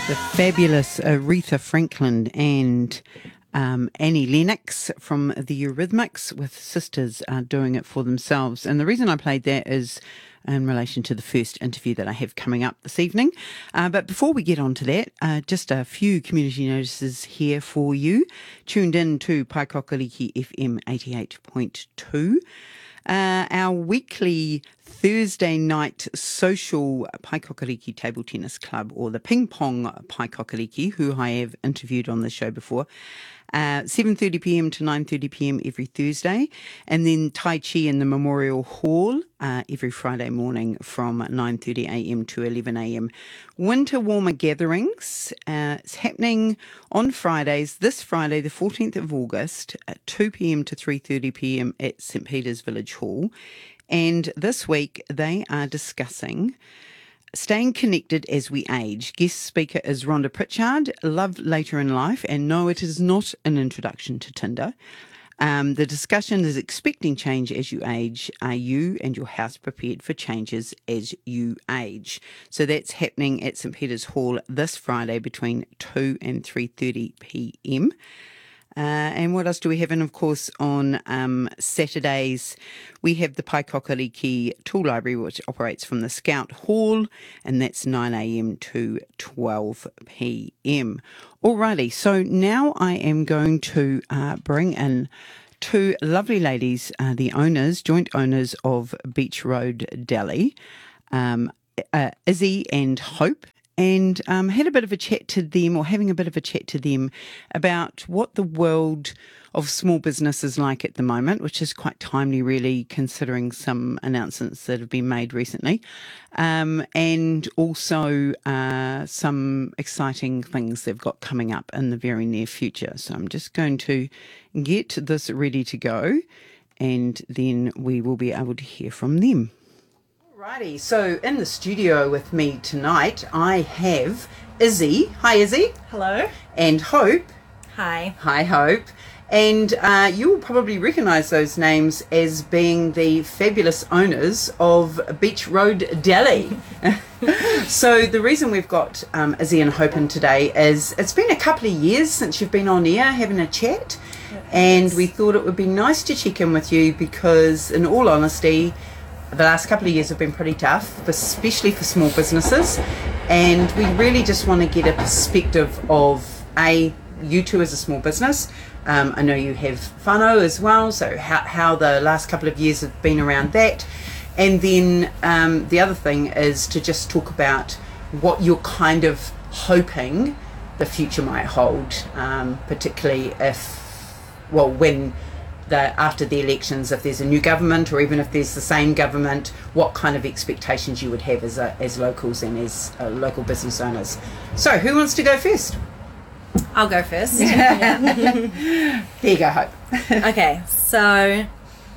The fabulous Aretha Franklin and Annie Lennox from the Eurythmics with Sisters doing it for themselves. And the reason I played that is in relation to the first interview that I have coming up this evening. But before we get on to that, just a few community notices here for you. Tuned in to Paikokaliki FM 88.2. Our weekly Thursday night social Paikokaliki Table Tennis Club, or the Ping Pong Paikokaliki, who I have interviewed on the show before, 7:30pm to 9:30pm every Thursday, and then Tai Chi in the Memorial Hall every Friday morning from 9:30am to 11am. Winter warmer gatherings, it's happening on Fridays, this Friday the 14th of August at 2pm to 3:30pm at St Peter's Village Hall. And this week they are discussing staying connected as we age. Guest speaker is Rhonda Pritchard, Love Later in Life, and no, it is not an introduction to Tinder. The discussion is expecting change as you age. Are you and your house prepared for changes as you age? So that's happening at St Peter's Hall this Friday between 2 and 3:30pm. And what else do we have? And of course, on Saturdays, we have the Paikokaliki Tool Library, which operates from the Scout Hall, and that's 9am to 12pm. Alrighty, so now I am going to bring in two lovely ladies, the owners, joint owners of Beach Road Deli, Izzy and Hope. And had a bit of a chat to them, or having a bit of a chat to them, about what the world of small business is like at the moment, which is quite timely, really, considering some announcements that have been made recently, and also some exciting things they've got coming up in the very near future. So I'm just going to get this ready to go, and then we will be able to hear from them. Alrighty, so in the studio with me tonight, I have Izzy. Hi, Izzy. Hello. And Hope. Hi. Hi, Hope. And you'll probably recognise those names as being the fabulous owners of Beach Road Deli. So the reason we've got Izzy and Hope in today is it's been a couple of years since you've been on air having a chat, and we thought it would be nice to check in with you because, in all honesty, the last couple of years have been pretty tough, especially for small businesses, and we really just want to get a perspective of you two as a small business. I know you have whānau as well, so how the last couple of years have been around that, and then the other thing is to just talk about what you're kind of hoping the future might hold, particularly when after the elections, if there's a new government, or even if there's the same government, what kind of expectations you would have as locals and as local business owners. So who wants to go first? I'll go first. There you go, Hope. Okay, so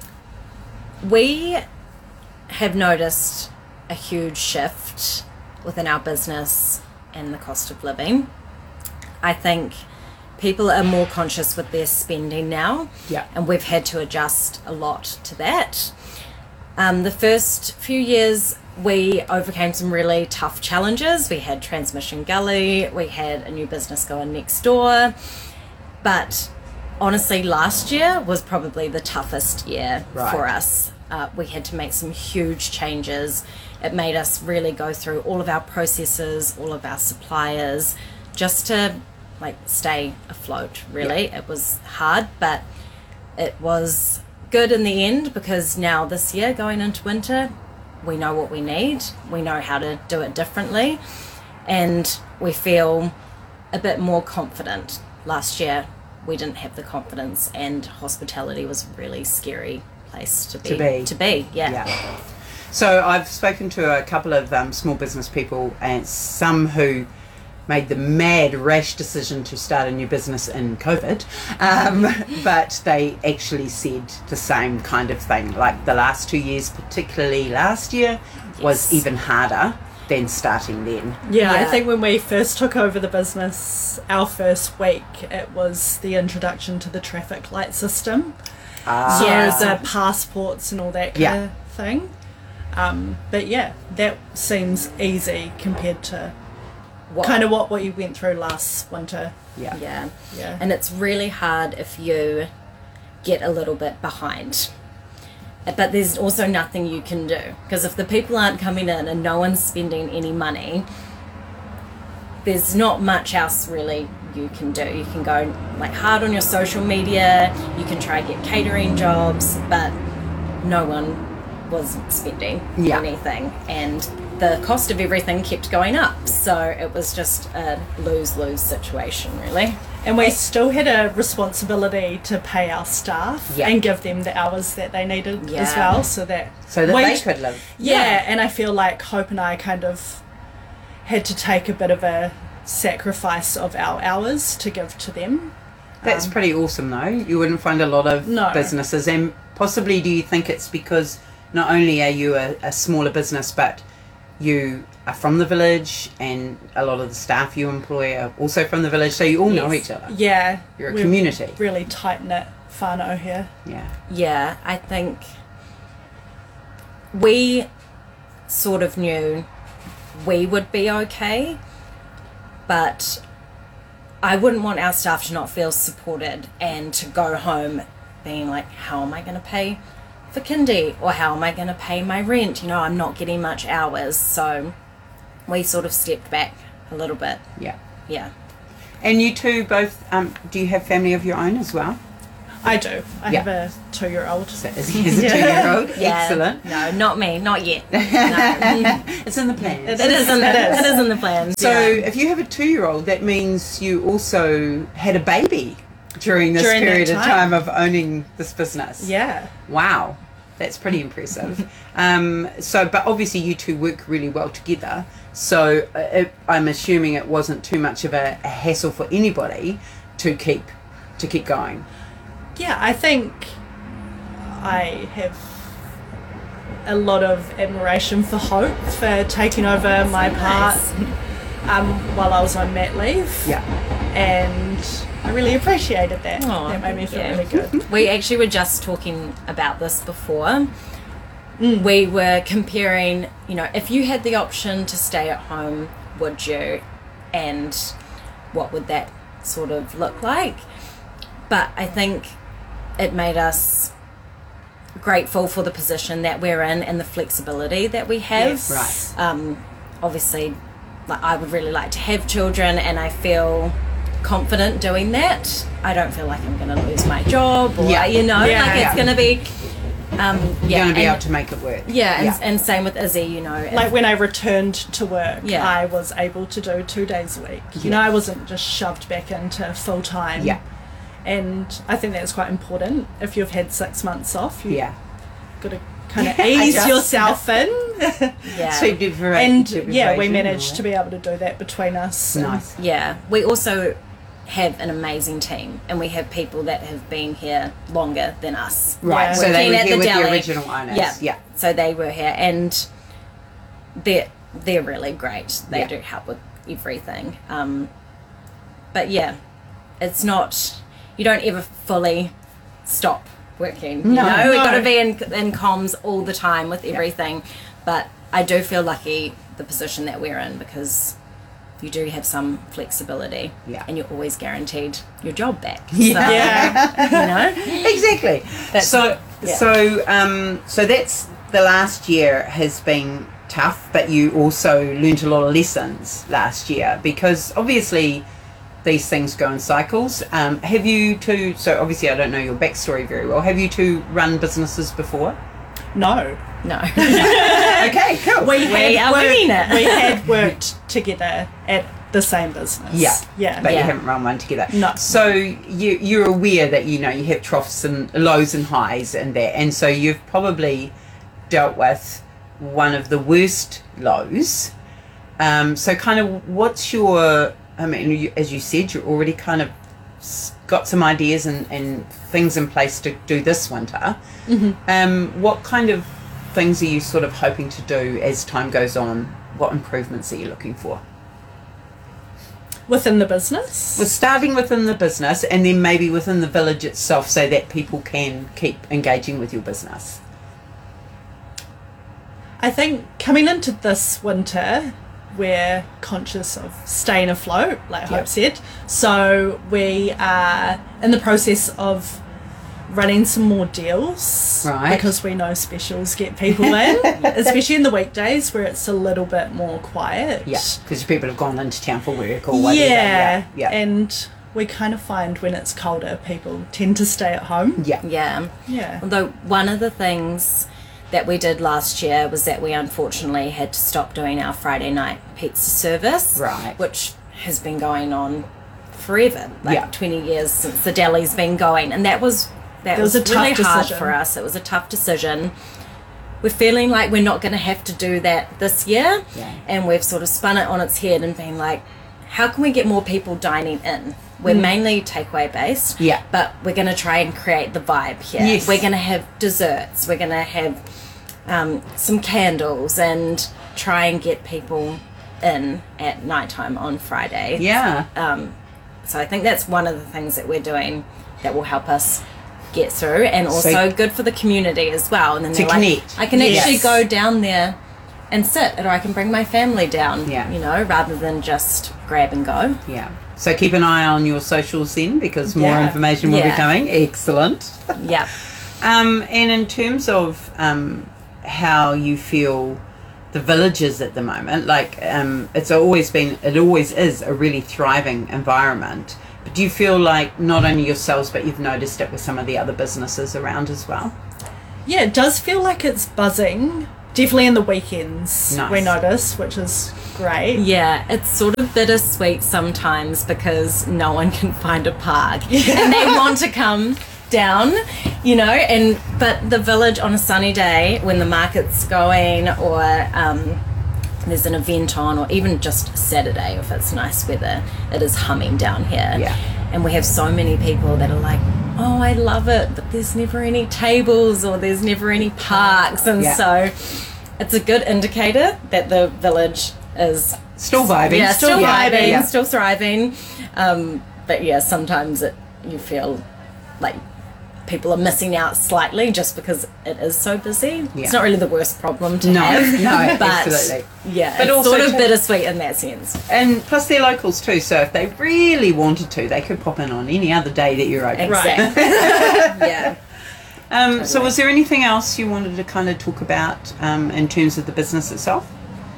we have noticed a huge shift within our business and the cost of living. I think people are more conscious with their spending now, and we've had to adjust a lot to that. The first few years, we overcame some really tough challenges. We had Transmission Gully, we had a new business going next door, but honestly, last year was probably the toughest year for us. We had to make some huge changes. It made us really go through all of our processes, all of our suppliers, just to stay afloat, really. It was hard, but it was good in the end, because now this year, going into winter, we know what we need, we know how to do it differently, and we feel a bit more confident. Last year we didn't have the confidence, and hospitality was a really scary place to be. So I've spoken to a couple of small business people, and some who made the mad rash decision to start a new business in COVID, but they actually said the same kind of thing, like the last 2 years, particularly last year, was even harder than starting then. I think when we first took over the business, our first week, it was the introduction to the traffic light system, so the passports and all that kind of thing. But that seems easy compared to kind of what you went through last winter. Yeah. Yeah. And it's really hard if you get a little bit behind. But there's also nothing you can do, because if the people aren't coming in and no one's spending any money, there's not much else really you can do. You can go like hard on your social media, you can try get catering jobs, but no one was spending anything, and the cost of everything kept going up, so it was just a lose-lose situation really. And we still had a responsibility to pay our staff and give them the hours that they needed as well, so that they could live. Yeah, and I feel like Hope and I kind of had to take a bit of a sacrifice of our hours to give to them. That's pretty awesome though. You wouldn't find a lot of No. businesses, and possibly do you think it's because not only are you a smaller business, but you are from the village and a lot of the staff you employ are also from the village, so you all know each other. Yeah. You're a we're community. Really tight-knit whānau here. Yeah, I think we sort of knew we would be okay, but I wouldn't want our staff to not feel supported and to go home being like, how am I going to pay for kindy, or how am I going to pay my rent? I'm not getting much hours, so we sort of stepped back a little bit. Yeah. And you two both, do you have family of your own as well? I do. I have a 2-year-old. So is he a 2-year-old? Excellent. No, not me, not yet. No. It's in the plans. It is in the plans. So if you have a 2-year-old, that means you also had a baby during this period of time of owning this business. Yeah. Wow, that's pretty impressive. But obviously you two work really well together. So I'm assuming it wasn't too much of a hassle for anybody to keep going. Yeah, I think I have a lot of admiration for Hope for taking over my part while I was on mat leave. Yeah. And I really appreciated that. That made me feel really good. We actually were just talking about this before. We were comparing, if you had the option to stay at home, would you? And what would that sort of look like? But I think it made us grateful for the position that we're in and the flexibility that we have. Yes. Right. Obviously, I would really like to have children, and I feel confident doing that. I don't feel like I'm going to lose my job, or it's going to be you're going to be able to make it work. And same with Izzy, like when I returned to work, I was able to do 2 days a week. I wasn't just shoved back into full time. And I think that's quite important. If you've had 6 months off, you've got to kind of ease yourself in. So we managed to be able to do that between us. Nice. We also have an amazing team, and we have people that have been here longer than us. Right, so they were here with the original owners. Yeah. So they were here, and they're really great. They do help with everything. But it's not, you don't ever fully stop working. We've got to be in comms all the time with everything. But I do feel lucky the position that we're in, because you do have some flexibility, and you're always guaranteed your job back. Exactly. So that's the last year has been tough, but you also learnt a lot of lessons last year, because obviously these things go in cycles. Have you two, so obviously I don't know your backstory very well, have you two run businesses before? No. Okay, cool. We had worked together at the same business. But you haven't run one together. No. So you're aware that you have troughs and lows and highs and that, and so you've probably dealt with one of the worst lows. So kind of what's your, as you said, you're already kind of got some ideas and things in place to do this winter. What kind of things are you sort of hoping to do as time goes on? What improvements are you looking for? Within the business? We're starting within the business, and then maybe within the village itself, so that people can keep engaging with your business. I think coming into this winter, we're conscious of staying afloat, like Hope said. So we are in the process of running some more deals, right? Because we know specials get people in, especially in the weekdays where it's a little bit more quiet. Yeah, because people have gone into town for work or whatever. Yeah, and we kind of find when it's colder, people tend to stay at home. Yeah. Although one of the things that we did last year was that we unfortunately had to stop doing our Friday night pizza service, right? Which has been going on forever, 20 years since the deli's been going, and that was a really hard for us. It was a tough decision. We're feeling like we're not going to have to do that this year, and we've sort of spun it on its head and been like, how can we get more people dining in? We're mainly takeaway based, but we're going to try and create the vibe here. Yes. We're going to have desserts. We're going to have some candles and try and get people in at nighttime on Friday. So I think that's one of the things that we're doing that will help us get through, and also good for the community as well. And then to connect. I can actually go down there and sit, or I can bring my family down, rather than just grab and go. So keep an eye on your socials then, because more information will be coming. Excellent. And in terms of how you feel the village is at the moment, like it always is a really thriving environment. But do you feel like not only yourselves, but you've noticed it with some of the other businesses around as well? Yeah, it does feel like it's buzzing. Definitely in the weekends we notice, which is great. Yeah, it's sort of bittersweet sometimes because no one can find a park and they want to come down, but the village on a sunny day when the market's going, or there's an event on, or even just Saturday if it's nice weather, it is humming down here. And we have so many people that are like, oh, I love it, but there's never any tables or there's never any parks, and so it's a good indicator that the village is still vibing, still thriving. But sometimes you feel like people are missing out slightly just because it is so busy. It's not really the worst problem to have. No, but absolutely. But it's also sort of bittersweet in that sense. And plus they're locals too, so if they really wanted to, they could pop in on any other day that you're open. Exactly. Totally. So was there anything else you wanted to kind of talk about in terms of the business itself?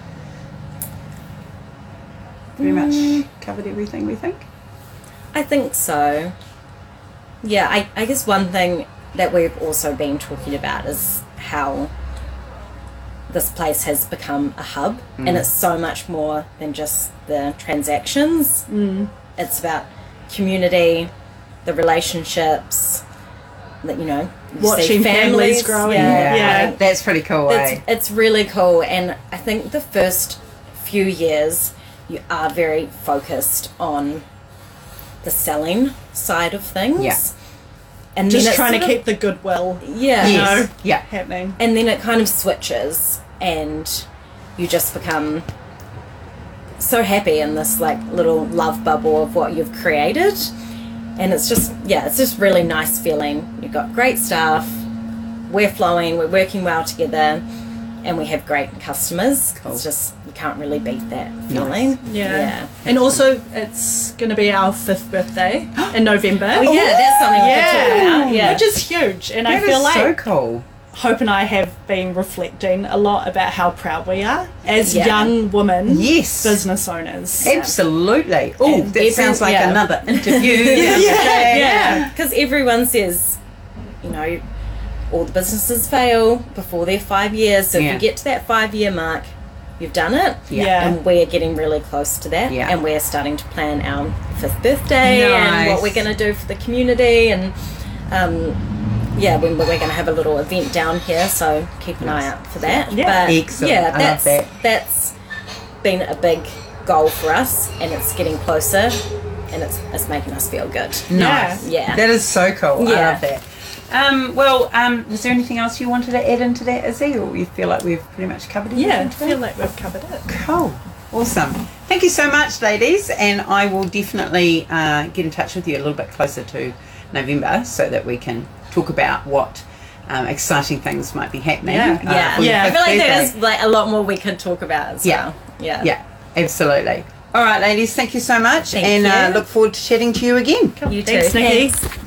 Pretty much covered everything, we think? I think so. Yeah, I guess one thing that we've also been talking about is how this place has become a hub, and it's so much more than just the transactions. It's about community, the relationships, that watching families growing. That's pretty cool. It's really cool, and I think the first few years you are very focused on the selling side of things, and just trying to keep the goodwill happening, and then it kind of switches and you just become so happy in this like little love bubble of what you've created, and it's just really nice feeling. You've got great staff, we're flowing, we're working well together, and we have great customers. It's just, you can't really beat that feeling. And also it's going to be our 5th birthday in November. That's something we can talk about, which is huge, and that I feel like so cool. Hope and I have been reflecting a lot about how proud we are as young women business owners. Absolutely. Oh, that sounds like another interview. Because everyone says, all the businesses fail before their 5 years. So if you get to that 5-year mark, you've done it. And we're getting really close to that. And we're starting to plan our 5th birthday and what we're going to do for the community. And when we're going to have a little event down here. So keep an eye out for that. But excellent. I love that. That's been a big goal for us, and it's getting closer, and it's making us feel good. Nice. That is so cool. I love that. Was there anything else you wanted to add into that, Izzy, or you feel like we've pretty much covered everything? I feel like we've covered it. Cool. Awesome. Thank you so much, ladies, and I will definitely get in touch with you a little bit closer to November so that we can talk about what exciting things might be happening. I feel like there's like a lot more we could talk about as well. Absolutely. All right, ladies, thank you so much. Thank and you. Look forward to chatting to you again. Cool. You too. Thanks, Nikki. Thanks.